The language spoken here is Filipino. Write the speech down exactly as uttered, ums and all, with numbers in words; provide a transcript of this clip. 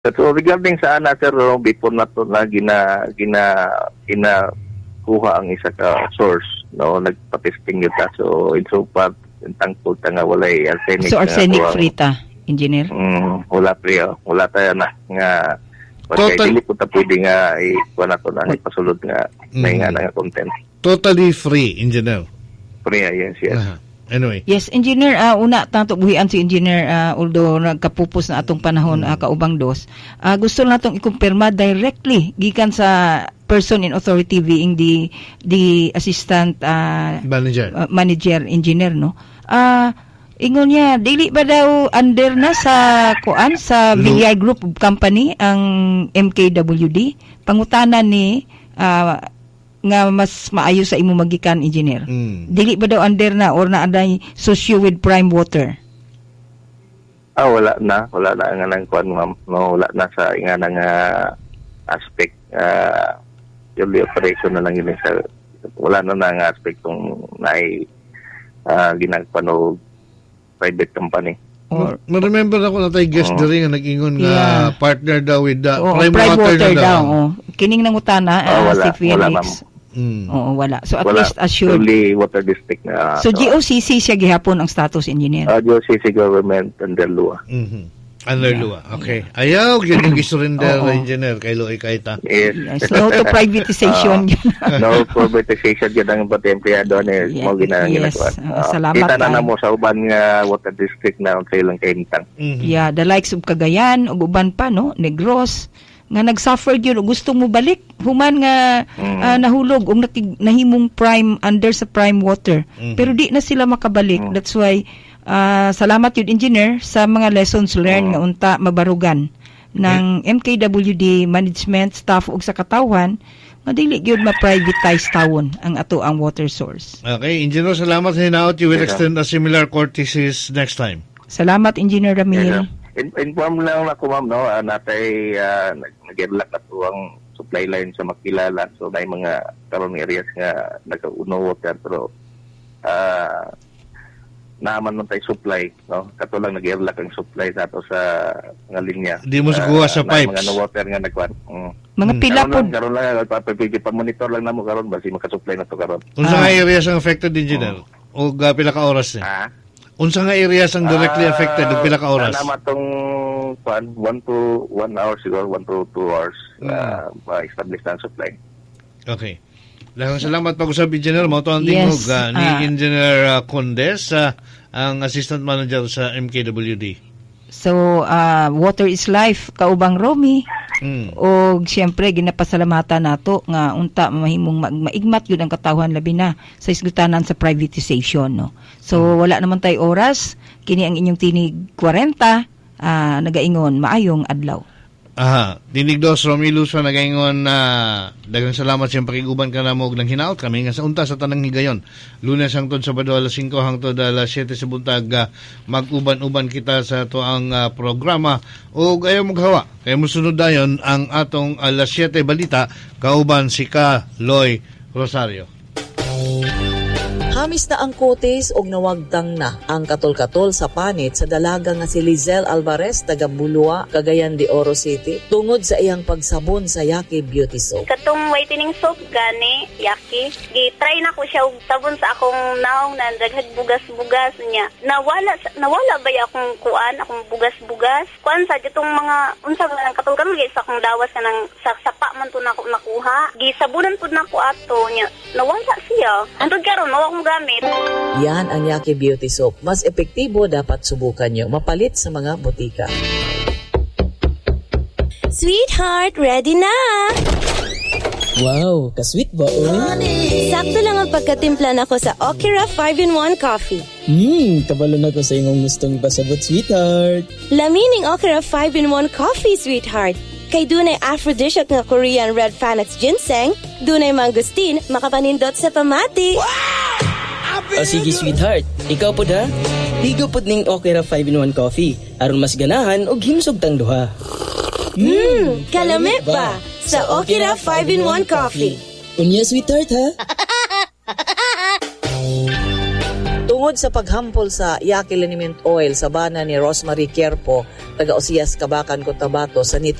So regarding sa ana sir, before na to na gina gina gina kuha ang isa ka source, no, nagpa-testing yun ta. So in so far, tangkol ta nga walay arsenic. So arsenic free ta, engineer? Mm, wala free, oh. Wala tayo na nga Total... dili po ta pwede nga ikuha na to na ipasulod nga mm. may nga nga content. Totally free, engineer? Free, yes, yes. Uh-huh. Anyway. Yes, engineer, uh, una tanto buhian si engineer, uh, although nagkapupos na atong panahon, uh, kaubang dos, uh, gusto na natong ikumpirma directly gikan sa person in authority being the the assistant uh, manager uh, manager engineer, no. Ah uh, ingon niya dili ba daw under na sa kuan sa Villar Group Company ang M K W D, pangutanan ni uh, nga mas maayo sa imo magikan, engineer. Mm. Dili ba daw under na or na anday socio with Prime Water? Ah, wala na. Wala na nga nang kuan, ma'am. No, wala na sa nga nang uh, aspect uh, yung operation na lang yun sa wala na nang aspect kung naay uh, ginagpano private company. Or, ma-remember ako na tayo guest uh, rin nga nag-ingon nga yeah. partner daw with the oh, Prime, Prime Water, Water na daw. Oh. Kining nangutana, uh, oh, wala, si Felix. Wala, Mm. Oo, wala. So at wala, least assured. Only water district na. So, so G O C C siya gihapon ang status, engineer? Uh, G O C C government under L U A. Mm-hmm. Under yeah. L U A, okay. Ayaw, yun yung gisurrender na engineer kay Loy Kaita. Yes. yes. No to privatization. uh, no privatization yun ang pati empleyado na yes. mo ginagawa. Yes. Uh, salamat. Kita na na mo sa uban nga water district na sa ilang kainitang. Mm-hmm. Yeah, the likes of Cagayan, o uban pa, no? Negros, nga nag-suffer yun, gusto mo balik, human nga mm. uh, nahulog, o nakig, nahimong prime, under sa Prime Water. Mm-hmm. Pero di na sila makabalik. Mm. That's why, uh, salamat yun, engineer, sa mga lessons learned mm. nga unta mabarugan ng okay. M K W D management, staff, ug sa katawhan, nga dili gyud ma-privatize tawon ang ato ang water source. Okay, engineer, salamat sa hinaot. You will yeah. extend a similar courtesies next time. Salamat, engineer Ramil. Yeah. In- inform lang ako, ma'am, no, uh, natay uh, nag-irlak na ito ang supply line sa makilala. So, may mga karon areas nga nag-uno water. Pero, uh, naaman nun tayo supply, no? Kato lang nag-irlak ang supply sa ito sa mga linya. Di mo siguha uh, sa pipes. Mga no water nga nagkuhan. Mm. Mga pila po. Karon lang, pa-monitor lang na mo karon basi makasupply na ito karon. Kung sa ah. areas ang affected, engineer? Mm. O uh, pila ka oras niya? Ah? Unsa nga areas ang directly affected ug uh, pila ka oras? Ana matong one to one hour siguro, one to two hours uh, mm. establish ang supply. Okay. Daghang salamat pag-usab, engineer. Mo to ang tingog yes, uh, ni uh, Engineer uh, Condes, uh, ang assistant manager sa M K W D. So, uh, water is life, kaubang Romy. Mm. O siyempre ginapasalamatan nato nga unta mahimong ma- maigmat yun ang katawhan labi na sa isgutanan sa privatization, no. So mm. wala naman tay oras, kini ang inyong tinig forty uh, nagaingon maayong adlaw. Aha, dinig dos Romilo sa nagaingon na uh, daghang salamat sa pakiguban ka namo og nang hinaot kami nga sa unta sa tanang higayon. Lunes hangtod Sabado alas singko hangtod alas siyete sa buntag uh, mag-uban-uban kita sa to ang uh, programa ug ayo maghawa kay mosunod dayon ang atong alas siyete balita kauban si Ka Loy Rosario. Hamis na ang kotes og nawagtang na ang katol-katol sa panit sa dalaga nga si Lizelle Alvarez taga Bulua, Cagayan de Oro City tungod sa iyang pagsabon sa Yaki Beauty Soap. Katong whitening soap gani Yaki, gi-try na ko siya og sabon sa akong naong na daghag bugas-bugas niya. Nawala nawala ba akong kuan, akong bugas-bugas? Kuan sa ditong mga unsa nga nang katol-katol gyud sa akong dawas kanang sa sapa man to nako nakuha. Gisabunan pud nako ato niya. Nawala siya. Antod karon no akong gamit. Yan ang Yaki Beauty Soap. Mas epektibo, dapat subukan nyo. Mapalit sa mga butika. Sweetheart, ready na! Wow, ka-sweet ba, oy? Sakto lang ang pagkatimpla na ko sa Okira five in one Coffee. Hmm, kabalo na ko sa imong gustong pasabot, sweetheart. Lamining Okira five in one Coffee, sweetheart. Kay dunay aphrodisiac nga Korean red Panax ginseng, dunay mangosteen, makapanindot sa pamati. Wow! O sige, sweetheart. Ikaw po da? Higo po ning Okira five in one Coffee. Aron mas ganahan o himsog tang duha. Mmm, kalami ba? Sa Okira five in one Coffee. Unya, sweetheart, ha? Tungod Tungod sa paghampol sa Yaqui Liniment Oil sa bana ni Rosemary Kierpo, taga Osias, Kabakan, Cotabato sa nito